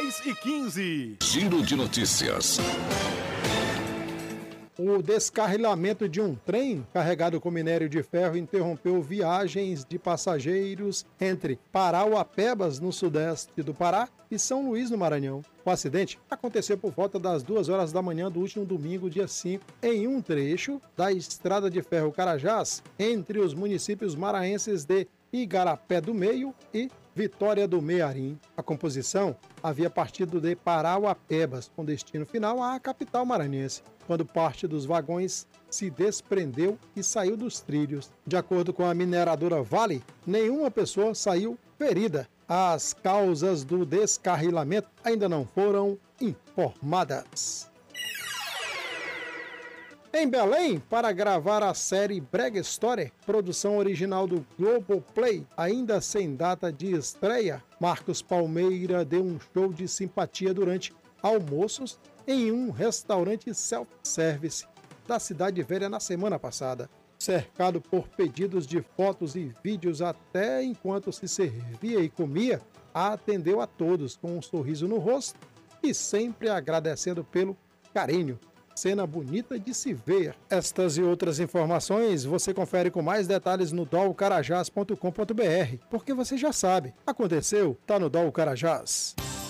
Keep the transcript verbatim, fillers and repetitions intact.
dez e quinze. Giro de notícias. O descarrilamento de um trem carregado com minério de ferro interrompeu viagens de passageiros entre Parauapebas, no sudeste do Pará, e São Luís, no Maranhão. O acidente aconteceu por volta das duas horas da manhã do último domingo, dia cinco, em um trecho da estrada de ferro Carajás, entre os municípios maranhenses de Igarapé do Meio e Vitória do Mearim. A composição havia partido de Parauapebas, com destino final à capital maranhense, quando parte dos vagões se desprendeu e saiu dos trilhos. De acordo com a mineradora Vale, nenhuma pessoa saiu ferida. As causas do descarrilamento ainda não foram informadas. Em Belém, para gravar a série Brega Story, produção original do Globoplay, ainda sem data de estreia, Marcos Palmeira deu um show de simpatia durante almoços em um restaurante self-service da Cidade Velha na semana passada. Cercado por pedidos de fotos e vídeos até enquanto se servia e comia, atendeu a todos com um sorriso no rosto e sempre agradecendo pelo carinho. Cena bonita de se ver. Estas e outras informações você confere com mais detalhes no dol carajás ponto com ponto br, porque você já sabe, aconteceu, tá no Dol Carajás.